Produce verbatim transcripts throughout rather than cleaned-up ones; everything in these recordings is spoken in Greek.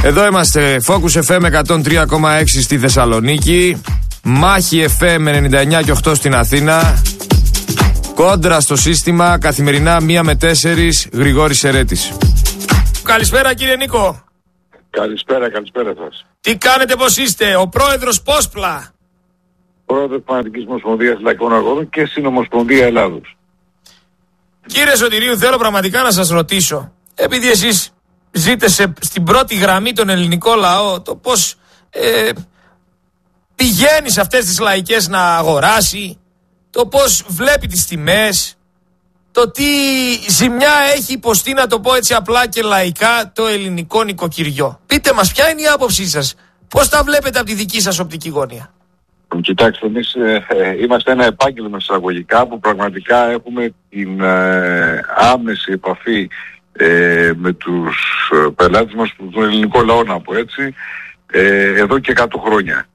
Εδώ είμαστε, Focus εφ εμ εκατόν τρία κόμμα έξι στη Θεσσαλονίκη, Μάχη εφ εμ ενενήντα εννιά και οκτώ στην Αθήνα. Κόντρα στο σύστημα, καθημερινά μία με τέσσερις, Γρηγόρης Ερέτης. Καλησπέρα κύριε Νίκο. Καλησπέρα, καλησπέρα σας. Τι κάνετε, πώς είστε? Ο πρόεδρος Πόσπλα. Πρόεδρος Παναθηναϊκής Ομοσπονδίας Λαϊκών Αγώνων και Συνομοσπονδία Ελλάδος. Κύριε Σωτηρίου, θέλω πραγματικά να σας ρωτήσω, επειδή εσείς ζείτε σε, στην πρώτη γραμμή τον ελληνικό λαό, το πώς ε, πηγαίνει σε αυτές τις λαϊκές να αγοράσει, το πώς βλέπει τις τιμές, το τι ζημιά έχει υποστεί, να το πω έτσι απλά και λαϊκά, το ελληνικό νοικοκυριό. Πείτε μας, ποια είναι η άποψή σας, πώς τα βλέπετε από τη δική σας οπτική γωνία? Κοιτάξτε, εμείς ε, ε, είμαστε ένα επάγγελμα εισαγωγικά που πραγματικά έχουμε την ε, άμεση επαφή ε, με τους ε, πελάτες μας, τον ελληνικό λαό να πω έτσι, ε, εδώ και εκατό χρόνια.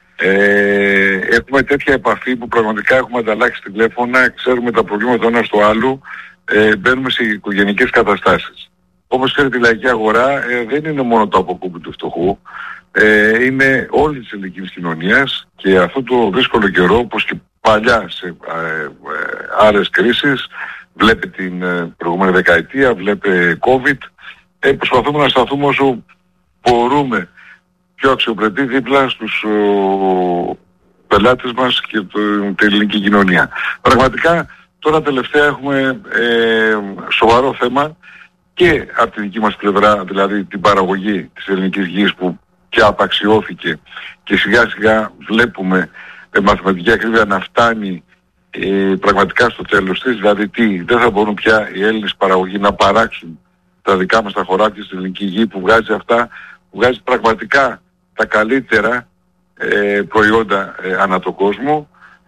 Ε, έχουμε τέτοια επαφή που πραγματικά έχουμε ανταλλάξει τηλέφωνα, ξέρουμε τα προβλήματα ένα στο άλλο, ε, μπαίνουμε σε οικογενειακές καταστάσεις. Όπως ξέρετε, η λαϊκή αγορά ε, δεν είναι μόνο το αποκούμπι του φτωχού, ε, είναι όλη της ελληνικής κοινωνίας, και αυτό το δύσκολο καιρό, όπως και παλιά σε ε, ε, άλλες κρίσεις, βλέπε την ε, προηγούμενη δεκαετία, βλέπε COVID, ε, προσπαθούμε να σταθούμε όσο μπορούμε πιο αξιοπρεπή δίπλα στους ο, πελάτες μας και το, την ελληνική κοινωνία. Πραγματικά τώρα τελευταία έχουμε ε, σοβαρό θέμα και από τη δική μας πλευρά, δηλαδή την παραγωγή της ελληνικής γης που πια απαξιώθηκε και σιγά σιγά βλέπουμε ε, μαθηματική ακρίβεια να φτάνει ε, πραγματικά στο τέλος της, δηλαδή τι, δεν θα μπορούν πια οι Έλληνες παραγωγοί να παράξουν τα δικά μας τα χωράφια στην ελληνική γη που βγάζει αυτά, που βγάζει πραγματικά τα καλύτερα ε, προϊόντα ε, ανά τον κόσμο,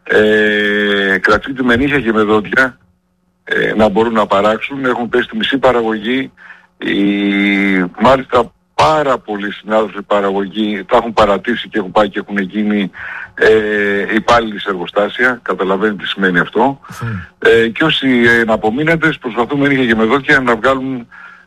ε, κρατείτε με νύχια και με δόντια ε, να μπορούν να παράξουν. Έχουν πέσει τη μισή παραγωγή, η, μάλιστα πάρα πολλοί συνάδελφοι παραγωγή τα έχουν παρατήσει και έχουν πάει και έχουν γίνει ε, υπάλληλοι σε εργοστάσια. Καταλαβαίνετε τι σημαίνει αυτό. Mm. Ε, και όσοι ε, εναπομείναντες προσπαθούμε νύχια και με δόντια να βγάλουν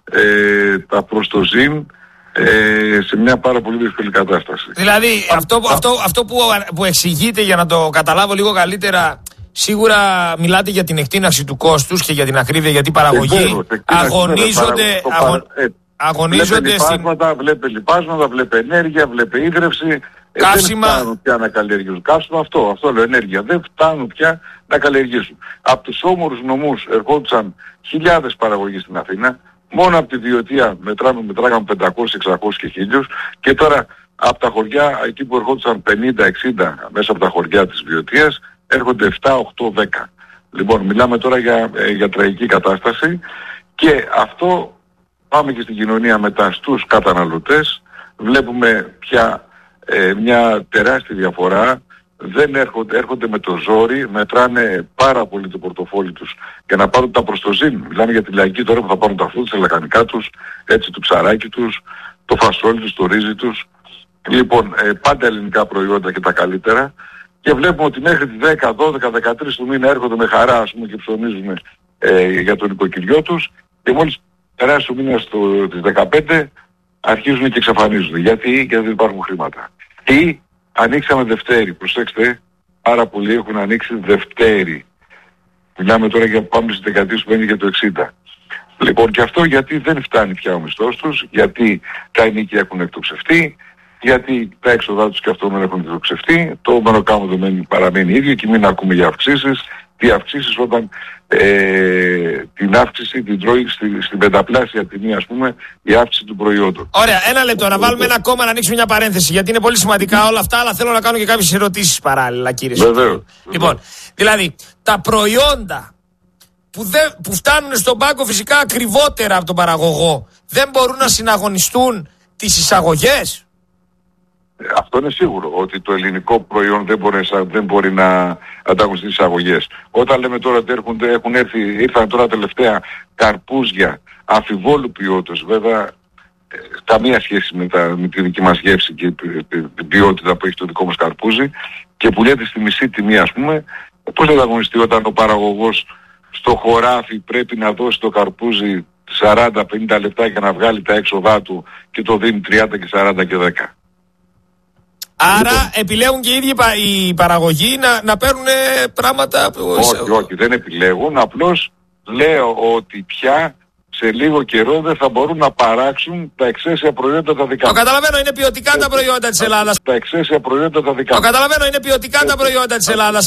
ε, τα προς το ζήν Ε, σε μια πάρα πολύ δύσκολη κατάσταση. Δηλαδή αυτό, αυτό, αυτό που, που εξηγείτε, για να το καταλάβω λίγο καλύτερα, σίγουρα μιλάτε για την εκτείναξη του κόστους και για την ακρίβεια, γιατί η παραγωγή ε, αγωνίζονται, αγω, ε, αγωνίζονται βλέπε λιπάσματα, στην... βλέπε λιπάσματα, βλέπε ενέργεια, βλέπε ίδρυυση. Καύσιμα. Ε, δεν φτάνουν πια να καλλιεργήσουν. Καύσιμα, αυτό, αυτό λέω, ενέργεια. Δεν φτάνουν πια να καλλιεργήσουν. Από τους όμορους νομούς ερχόντουσαν χιλιάδες παραγωγοί στην Αθήνα. Μόνο από τη Βιωτία μετράμε, μετράγαμε πεντακόσιους, εξακόσιους και χίλιους, και τώρα από τα χωριά, εκεί που ερχόντουσαν πενήντα εξήντα μέσα από τα χωριά της Βιωτίας, έρχονται επτά, οκτώ, δέκα. Λοιπόν, μιλάμε τώρα για, ε, για τραγική κατάσταση, και αυτό πάμε και στην κοινωνία μετά στους καταναλωτές. Βλέπουμε πια ε, μια τεράστια διαφορά. Δεν έρχονται, έρχονται με το ζόρι, μετράνε πάρα πολύ το πορτοφόλι τους για να πάρουν τα προστοζήν. Μιλάμε για τη λαϊκή τώρα που θα πάρουν τα φρούτα, τα λαχανικά τους, έτσι το ψαράκι τους, το φασόλι τους, το ρύζι τους. Λοιπόν, ε, πάντα ελληνικά προϊόντα και τα καλύτερα. Και βλέπουμε ότι μέχρι τη δέκα, δώδεκα, δεκατρείς του μήνα έρχονται με χαρά, ας πούμε, και ψωνίζουν ε, για τον νοικοκυριό τους, και μόλις περάσει ο μήνας της δεκαπέντε αρχίζουν και εξαφανίζονται. Γιατί, γιατί δεν υπάρχουν χρήματα. Ή ανοίξαμε Δευτέρη, προσέξτε, πάρα πολλοί έχουν ανοίξει Δευτέρη. Μιλάμε τώρα για πάμε στις δεκαετίες που είναι για το εξήντα. Λοιπόν, και αυτό γιατί δεν φτάνει πια ο μισθός τους, γιατί τα ενοίκια έχουν εκτοξευτεί, γιατί τα έξοδά τους και αυτό δεν έχουν εκτοξευτεί, το μεροκάμο δεδομένο παραμένει ίδιο και μην ακούμε για αυξήσεις. Τι αυξήσεις όταν ε, την αύξηση την τρώει στη, στην πενταπλάσια τιμή, ας πούμε, η αύξηση του προϊόντων. Ωραία, ένα λεπτό, να βάλουμε ένα κόμμα, να ανοίξουμε μια παρένθεση, γιατί είναι πολύ σημαντικά όλα αυτά, αλλά θέλω να κάνω και κάποιες ερωτήσεις παράλληλα, κύριε Σωτήρη. Βεβαίως. Λοιπόν, δηλαδή, τα προϊόντα που, δεν, που φτάνουν στον πάγκο φυσικά ακριβότερα από τον παραγωγό, δεν μπορούν να συναγωνιστούν τις εισαγωγές. Αυτό είναι σίγουρο, ότι το ελληνικό προϊόν δεν μπορεί, δεν μπορεί να ανταγωνιστεί τις εισαγωγές. Όταν λέμε τώρα ότι έρχονται, έχουν έρθει, ήρθαν τώρα τελευταία καρπούζια αμφιβόλου ποιότητας, βέβαια ε, καμία σχέση με, τα, με τη δική μας γεύση και την ποιότητα που έχει το δικό μας καρπούζι, και πουλιέται στη μισή τιμή, ας πούμε, πώς θα ανταγωνιστεί όταν ο παραγωγός στο χωράφι πρέπει να δώσει το καρπούζι σαράντα πενήντα λεπτά για να βγάλει τα έξοδά του και το δίνει τριάντα και σαράντα και δέκα. Άρα Λοιπόν, επιλέγουν και οι ίδιοι πα- οι παραγωγοί να, να παίρνουν πράγματα που... όχι, όχι, δεν επιλέγουν. Απλώς λέω ότι πια σε λίγο καιρό δεν θα μπορούν να παράξουν τα εξαίσια προϊόντα τα δικά Το τους. καταλαβαίνω, είναι ποιοτικά τα προϊόντα της Ελλάδας. Τα εξαίσια προϊόντα τα δικά Το τους. καταλαβαίνω, είναι ποιοτικά τα προϊόντα της Ελλάδας.